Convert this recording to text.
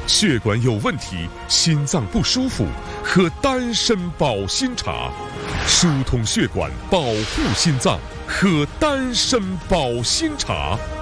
血管有问题，心脏不舒服，喝丹参保心茶，疏通血管，保护心脏，喝丹参保心茶。